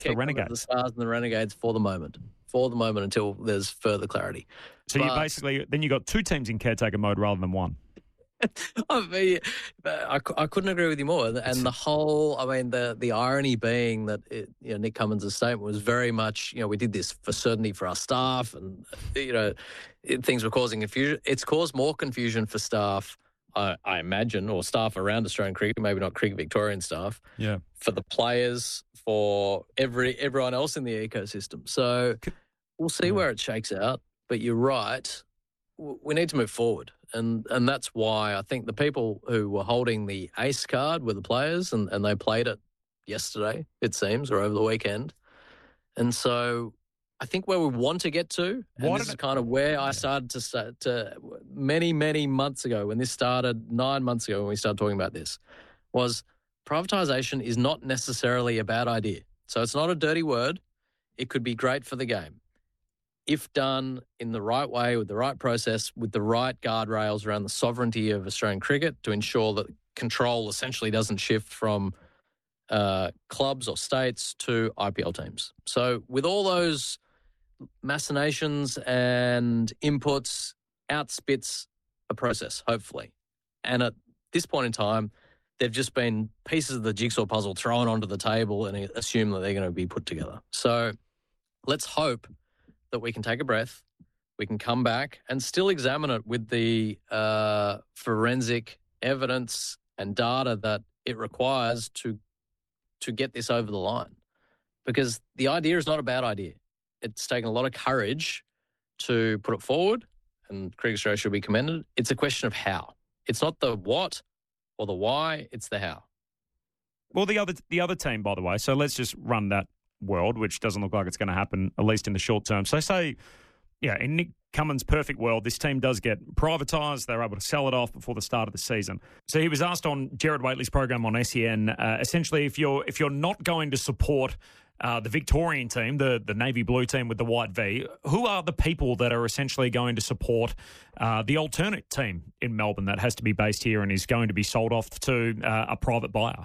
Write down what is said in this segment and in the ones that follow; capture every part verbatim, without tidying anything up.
the Renegades. The Stars and the Renegades for the moment. For the moment until there's further clarity. So but, you basically, then you got two teams in caretaker mode rather than one. I mean, I, I couldn't agree with you more. And the whole, I mean, the the irony being that it, you know, Nick Cummins' statement was very much, you know, we did this for certainty for our staff, and you know, it, things were causing confusion. It's caused more confusion for staff, I, I imagine, or staff around Australian cricket, maybe not Cricket Victorian staff. Yeah. For the players, for every everyone else in the ecosystem. So we'll see yeah. where it shakes out. But you're right. We need to move forward. And and that's why I think the people who were holding the ace card were the players, and, and they played it yesterday, it seems, or over the weekend. And so I think where we want to get to, and what this is kind of where I started to start to many, many months ago, when this started, nine months ago when we started talking about this, was privatisation is not necessarily a bad idea. So it's not a dirty word. It could be great for the game, if done in the right way, with the right process, with the right guardrails around the sovereignty of Australian cricket to ensure that control essentially doesn't shift from uh, clubs or states to I P L teams. So with all those machinations and inputs, outspits a process, hopefully. And at this point in time, they've just been pieces of the jigsaw puzzle thrown onto the table and assume that they're going to be put together. So let's hope that we can take a breath, we can come back and still examine it with the uh, forensic evidence and data that it requires to to get this over the line. Because the idea is not a bad idea. It's taken a lot of courage to put it forward, and Cricket Australia should be commended. It's a question of how. It's not the what or the why, it's the how. Well, the other the other team, by the way, so let's just run that world, which doesn't look like it's going to happen, at least in the short term. So say, yeah, in Nick Cummins' perfect world, this team does get privatised. They're able to sell it off before the start of the season. So he was asked on Gerard Whateley's program on S E N, uh, essentially, if you're if you're not going to support uh, the Victorian team, the, the navy blue team with the white V, who are the people that are essentially going to support uh, the alternate team in Melbourne that has to be based here and is going to be sold off to uh, a private buyer?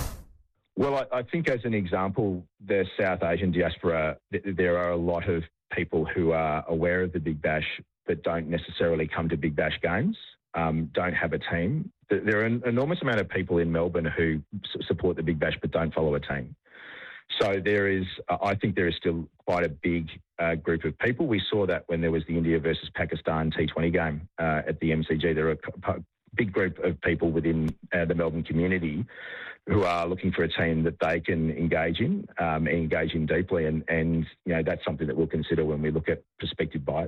Well, I, I think as an example, the South Asian diaspora, th- there are a lot of people who are aware of the Big Bash but don't necessarily come to Big Bash games, um, don't have a team. There are an enormous amount of people in Melbourne who s- support the Big Bash but don't follow a team. So there is, uh, I think there is still quite a big uh, group of people. We saw that when there was the India versus Pakistan T twenty game uh, at the M C G. There are a big group of people within uh, the Melbourne community who are looking for a team that they can engage in, um, engage in deeply, and, and you know that's something that we'll consider when we look at prospective buyers.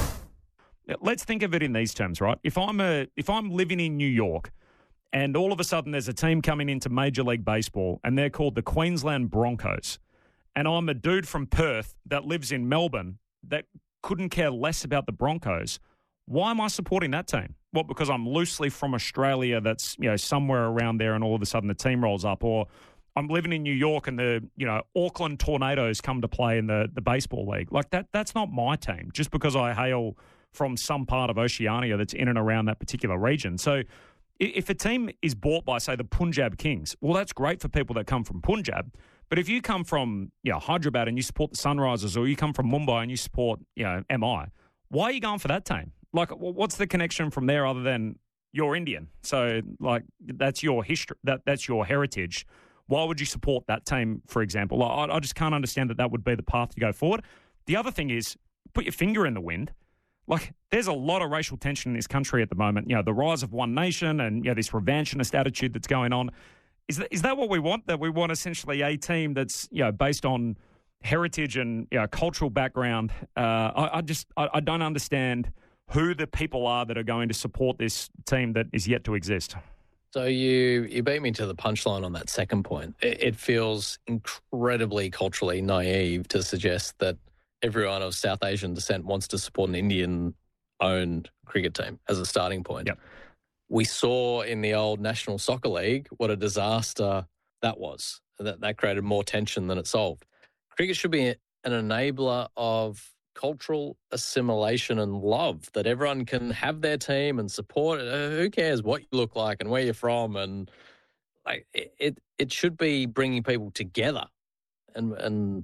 Let's think of it in these terms, right? If I'm a if I'm living in New York, and all of a sudden there's a team coming into Major League Baseball, and they're called the Queensland Broncos, and I'm a dude from Perth that lives in Melbourne that couldn't care less about the Broncos, why am I supporting that team? Well, because I'm loosely from Australia that's, you know, somewhere around there, and all of a sudden the team rolls up, or I'm living in New York and the, you know, Auckland Tornadoes come to play in the, the baseball league. Like that, that's not my team, just because I hail from some part of Oceania that's in and around that particular region. So if a team is bought by, say, the Punjab Kings, well, that's great for people that come from Punjab. But if you come from, you know, Hyderabad and you support the Sunrisers, or you come from Mumbai and you support, you know, M I, why are you going for that team? Like, what's the connection from there other than you're Indian? So, like, that's your history, that that's your heritage. Why would you support that team, for example? I, I just can't understand that that would be the path to go forward. The other thing is, put your finger in the wind. Like, there's a lot of racial tension in this country at the moment. You know, the rise of One Nation and, you know, this revanchist attitude that's going on. Is that, is that what we want? That we want essentially a team that's, you know, based on heritage and, you know, cultural background? Uh, I, I just, I, I don't understand who the people are that are going to support this team that is yet to exist. So you you beat me to the punchline on that second point. It, it feels incredibly culturally naive to suggest that everyone of South Asian descent wants to support an Indian-owned cricket team as a starting point. Yep. We saw in the old National Soccer League what a disaster that was. That, that created more tension than it solved. Cricket should be an enabler of cultural assimilation and love, that everyone can have their team and support it. Uh, who cares what you look like and where you're from? And like it, it should be bringing people together. and and